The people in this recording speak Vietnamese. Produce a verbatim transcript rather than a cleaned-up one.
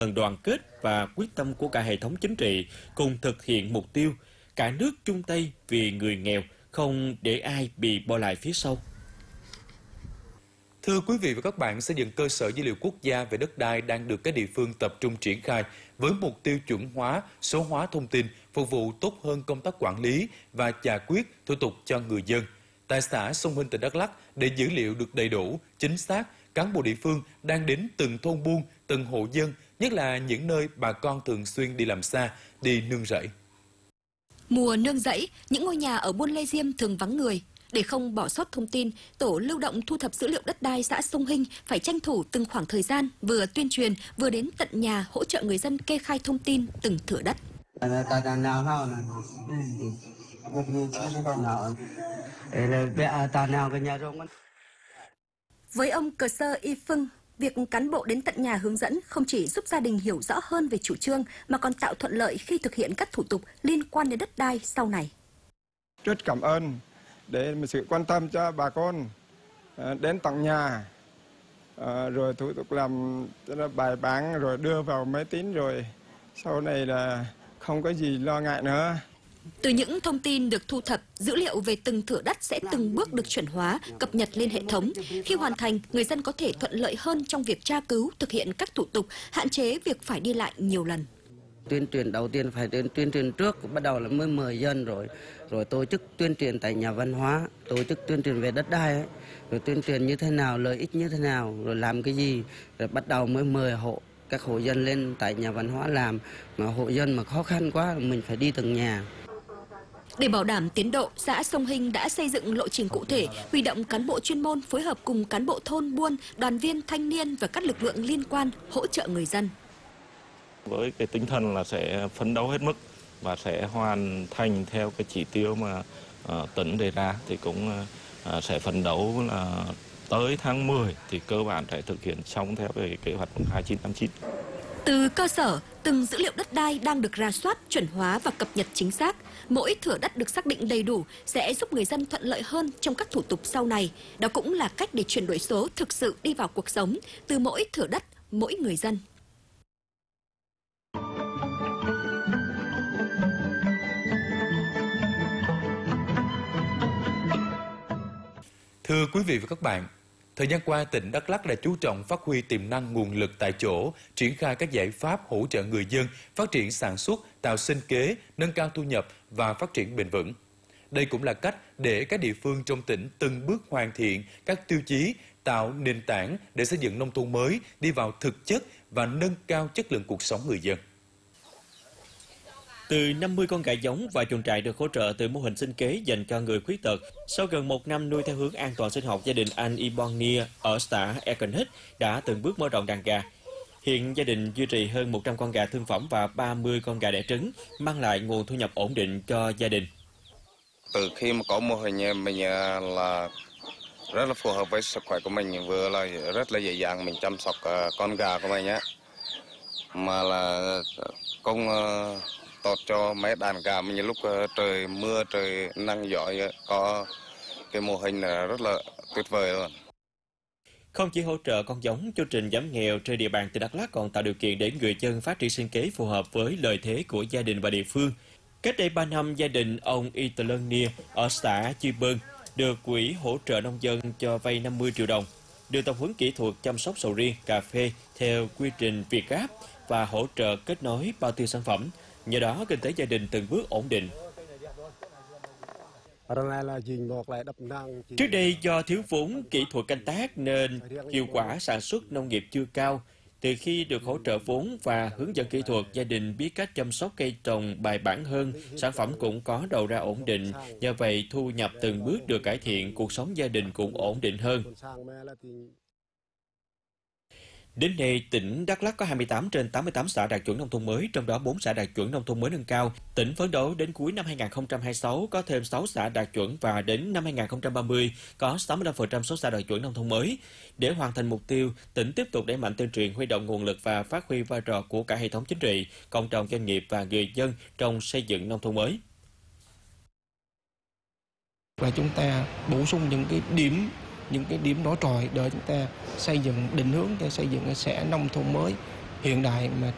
đoàn kết và quyết tâm của cả hệ thống chính trị cùng thực hiện mục tiêu cả nước chung tay vì người nghèo, không để ai bị bỏ lại phía sau. Thưa quý vị và các bạn, xây dựng cơ sở dữ liệu quốc gia về đất đai đang được các địa phương tập trung triển khai với mục tiêu chuẩn hóa, số hóa thông tin, phục vụ tốt hơn công tác quản lý và giải quyết thủ tục cho người dân. Tại xã Sông Hinh, tỉnh Đắk Lắk, để dữ liệu được đầy đủ, chính xác, cán bộ địa phương đang đến từng thôn buôn, từng hộ dân, nhất là những nơi bà con thường xuyên đi làm xa, đi nương rẫy. Mùa nương rẫy, những ngôi nhà ở Buôn Lê Diêm thường vắng người. Để không bỏ sót thông tin, tổ lưu động thu thập dữ liệu đất đai xã Sông Hinh phải tranh thủ từng khoảng thời gian, vừa tuyên truyền, vừa đến tận nhà hỗ trợ người dân kê khai thông tin từng thửa đất. Với ông Cờ Sơ Y Phưng, việc cán bộ đến tận nhà hướng dẫn không chỉ giúp gia đình hiểu rõ hơn về chủ trương mà còn tạo thuận lợi khi thực hiện các thủ tục liên quan đến đất đai sau này. Rất cảm ơn để sự quan tâm cho bà con đến tận nhà, rồi thủ tục làm bài bản rồi đưa vào máy tính, rồi sau này là không có gì lo ngại nữa. Từ những thông tin được thu thập, dữ liệu về từng thửa đất sẽ từng bước được chuẩn hóa, cập nhật lên hệ thống. Khi hoàn thành, người dân có thể thuận lợi hơn trong việc tra cứu, thực hiện các thủ tục, hạn chế việc phải đi lại nhiều lần. Tuyên truyền đầu tiên phải tuyên, tuyên truyền trước, bắt đầu là mới mời dân rồi, rồi tổ chức tuyên truyền tại nhà văn hóa, tổ chức tuyên truyền về đất đai ấy, rồi tuyên truyền như thế nào, lợi ích như thế nào, rồi làm cái gì, rồi bắt đầu mới mời hộ các hộ dân lên tại nhà văn hóa làm, mà hộ dân mà khó khăn quá mình phải đi từng nhà. Để bảo đảm tiến độ, xã Sông Hinh đã xây dựng lộ trình cụ thể, huy động cán bộ chuyên môn phối hợp cùng cán bộ thôn buôn, đoàn viên thanh niên và các lực lượng liên quan hỗ trợ người dân. Với cái tinh thần là sẽ phấn đấu hết mức và sẽ hoàn thành theo cái chỉ tiêu mà uh, tỉnh đề ra, thì cũng uh, sẽ phấn đấu là tới tháng mười thì cơ bản sẽ thực hiện xong theo cái kế hoạch hai chín tám chín. Từ cơ sở, từng dữ liệu đất đai đang được rà soát, chuẩn hóa và cập nhật chính xác. Mỗi thửa đất được xác định đầy đủ sẽ giúp người dân thuận lợi hơn trong các thủ tục sau này. Đó cũng là cách để chuyển đổi số thực sự đi vào cuộc sống, từ mỗi thửa đất, mỗi người dân. Thưa quý vị và các bạn, thời gian qua, tỉnh Đắk Lắk đã chú trọng phát huy tiềm năng nguồn lực tại chỗ, triển khai các giải pháp hỗ trợ người dân phát triển sản xuất, tạo sinh kế, nâng cao thu nhập và phát triển bền vững. Đây cũng là cách để các địa phương trong tỉnh từng bước hoàn thiện các tiêu chí, tạo nền tảng để xây dựng nông thôn mới đi vào thực chất và nâng cao chất lượng cuộc sống người dân. Từ năm mươi con gà giống và chuồng trại được hỗ trợ từ mô hình sinh kế dành cho người khuyết tật. Sau gần một năm nuôi theo hướng an toàn sinh học, gia đình anh Ibon Nia ở xã Ekenhit đã từng bước mở rộng đàn gà. Hiện gia đình duy trì hơn một trăm con gà thương phẩm và ba mươi con gà đẻ trứng, mang lại nguồn thu nhập ổn định cho gia đình. Từ khi mà có mô hình này, mình là rất là phù hợp với sức khỏe của mình, vừa là rất là dễ dàng mình chăm sóc con gà của mình nhé, mà là công tốt cho mấy đàn gà mình. Lúc trời mưa, trời nắng gió có cái mô hình là rất là tuyệt vời luôn. Không chỉ hỗ trợ con giống, chương trình giảm nghèo trên địa bàn tỉnh Đắk Lắk còn tạo điều kiện để người dân phát triển sinh kế phù hợp với lợi thế của gia đình và địa phương. Cách đây ba năm, gia đình ông Itlân Nia ở xã Chi Bơn được quỹ hỗ trợ nông dân cho vay năm mươi triệu đồng, được tập huấn kỹ thuật chăm sóc sầu riêng, cà phê theo quy trình Việt Gáp và hỗ trợ kết nối bao tiêu sản phẩm. Nhờ đó, kinh tế gia đình từng bước ổn định. Trước đây, do thiếu vốn kỹ thuật canh tác nên hiệu quả sản xuất nông nghiệp chưa cao. Từ khi được hỗ trợ vốn và hướng dẫn kỹ thuật, gia đình biết cách chăm sóc cây trồng bài bản hơn, sản phẩm cũng có đầu ra ổn định. Nhờ vậy, thu nhập từng bước được cải thiện, cuộc sống gia đình cũng ổn định hơn. Đến nay, tỉnh Đắk Lắk có hai mươi tám trên tám mươi tám xã đạt chuẩn nông thôn mới, trong đó bốn xã đạt chuẩn nông thôn mới nâng cao. Tỉnh phấn đấu đến cuối năm hai nghìn không trăm hai mươi sáu có thêm sáu xã đạt chuẩn và đến năm hai nghìn không trăm ba mươi có sáu mươi lăm phần trăm số xã đạt chuẩn nông thôn mới. Để hoàn thành mục tiêu, tỉnh tiếp tục đẩy mạnh tuyên truyền, huy động nguồn lực và phát huy vai trò của cả hệ thống chính trị, cộng đồng doanh nghiệp và người dân trong xây dựng nông thôn mới. Và chúng ta bổ sung những cái điểm những cái điểm nổi trội để chúng ta xây dựng định hướng để xây dựng cái xã nông thôn mới hiện đại mà